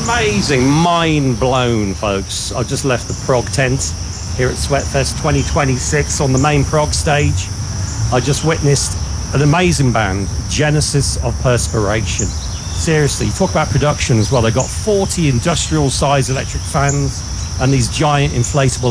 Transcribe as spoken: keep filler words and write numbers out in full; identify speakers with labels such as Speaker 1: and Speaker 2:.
Speaker 1: Amazing, mind blown, folks. I just left the prog tent here at Sweatfest twenty twenty-six on the main prog stage. I just witnessed an amazing band, Genesis of Perspiration. Seriously, talk about production as well. They've got forty industrial size electric fans and these giant inflatable